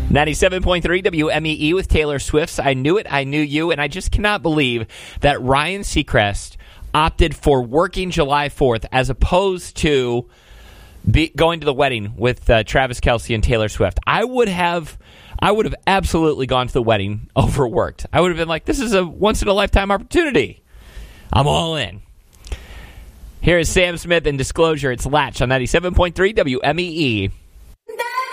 97.3 WMEE with Taylor Swift's I Knew It, I Knew You, and I just cannot believe that Ryan Seacrest opted for working July 4th as opposed to going to the wedding with Travis Kelce and Taylor Swift. I would have absolutely gone to the wedding overworked. I would have been like, this is a once-in-a-lifetime opportunity. I'm all in. Here is Sam Smith and Disclosure. It's Latch on 97.3 WMEE.